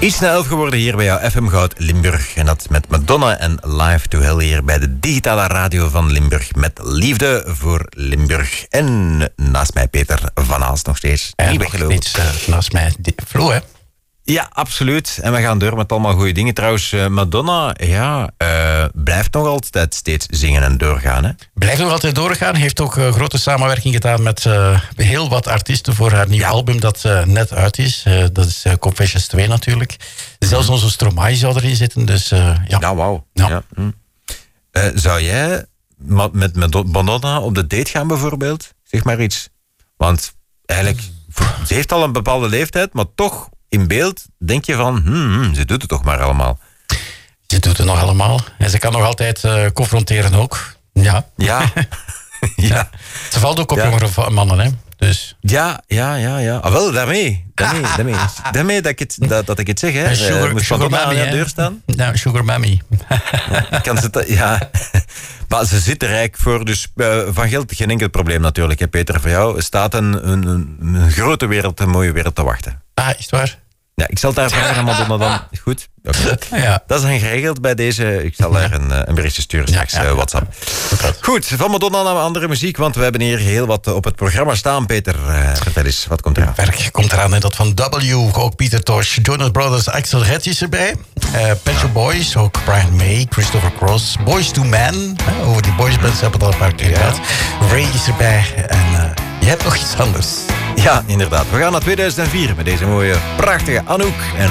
Iets na 11 geworden hier bij jouw FM Goud Limburg. En dat met Madonna en Live to Hell hier bij de digitale radio van Limburg. Met liefde voor Limburg. En naast mij Peter van Aalst nog steeds. En nog steeds naast mij Flo, hè? Ja, absoluut. En we gaan door met allemaal goede dingen. Trouwens, Madonna, blijft nog altijd steeds zingen en doorgaan, hè? Blijft nog altijd doorgaan. Heeft ook grote samenwerking gedaan met heel wat artiesten voor haar nieuw album dat net uit is. Dat is Confessions 2 natuurlijk. Zelfs onze Stromae zou erin zitten, dus ja. Ja, wauw. Ja. Zou jij met Madonna op de date gaan bijvoorbeeld? Zeg maar iets. Want eigenlijk, ze heeft al een bepaalde leeftijd, maar toch in beeld denk je van, ze doet het toch maar allemaal. Ze doet het nog allemaal. En ze kan nog altijd confronteren ook. Ja. Ja. Ja. Ze valt ook op jongere mannen, hè. Dus. Ja. Ah, wel, daarmee dat ik het zeg, hè. Moest Madonna aan de deur staan? Nou, Sugar Mammy. Kan ze ja. Maar ze zit er eigenlijk voor, dus van geld geen enkel probleem natuurlijk. Hè, Peter, voor jou staat een grote wereld, een mooie wereld te wachten. Ah, is het waar? Ja, ik zal daar vragen aan Madonna dan. Goed. Okay. Ja. Dat is dan geregeld bij deze. Ik zal daar een berichtje sturen straks, WhatsApp. Goed, van Madonna naar andere muziek, want we hebben hier heel wat op het programma staan. Peter, vertel eens, wat komt eraan? Werk komt eraan, dat van W, ook Peter Tosh, Jonas Brothers, Axel Red is erbij. Pet Shop Boys, ook Brian May, Christopher Cross, Boys to Men, over die boys bands hebben we het al een paar keer gehad. Ray is erbij en je hebt nog iets anders. Ja, inderdaad. We gaan naar 2004 met deze mooie, prachtige Anouk en